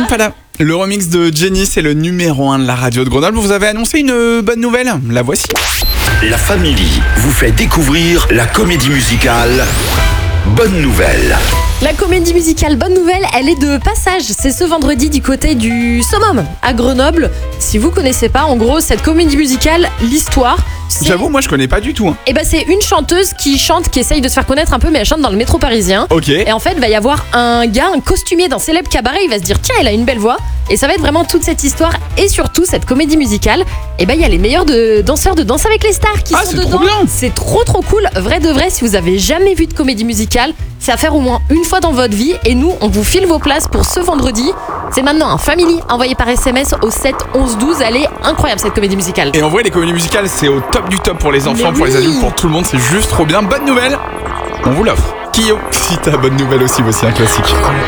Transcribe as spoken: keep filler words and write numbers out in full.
Pada. Le remix de Jenny, c'est le numéro un de la radio de Grenoble. Vous avez annoncé une bonne nouvelle, la voici. La Family vous fait découvrir la comédie musicale Bonne Nouvelle. La comédie musicale Bonne Nouvelle, elle est de passage. C'est ce vendredi du côté du Summum à Grenoble. Si vous connaissez pas, en gros, cette comédie musicale, l'histoire, c'est... J'avoue, moi je connais pas du tout. Hein. Eh ben, c'est une chanteuse qui chante, qui essaye de se faire connaître un peu, mais elle chante dans le métro parisien. Ok. Et en fait, il va y avoir un gars, un costumier d'un célèbre cabaret, il va se dire tiens, elle a une belle voix. Et ça va être vraiment toute cette histoire et surtout cette comédie musicale. Et ben, il y a les meilleurs de danseurs de Danse avec les stars qui ah, sont c'est dedans. Trop bien. C'est trop trop cool. Vrai de vrai, si vous avez jamais vu de comédie musicale, c'est à faire au moins une fois dans votre vie. Et nous, on vous file vos places pour ce vendredi. C'est maintenant un Family envoyé par S M S au sept onze douze. Elle est incroyable cette comédie musicale. Et en vrai, les comédies musicales, c'est au top du top pour les enfants, Mais pour oui. les adultes, pour tout le monde. C'est juste trop bien. Bonne nouvelle, on vous l'offre. Kyo, si t'as bonne nouvelle aussi, voici un classique.